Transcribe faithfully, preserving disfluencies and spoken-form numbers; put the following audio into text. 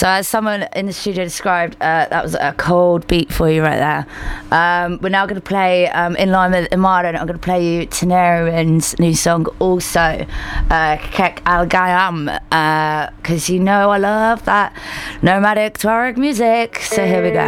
So as someone in the studio described, uh, that was a cold beat for you right there. Um, we're now going to play, um, in line with Imara, and I'm going to play you Tanarian's new song also, uh, Kek Al Gayam, because uh, you know I love that nomadic Tuareg music. So here we go.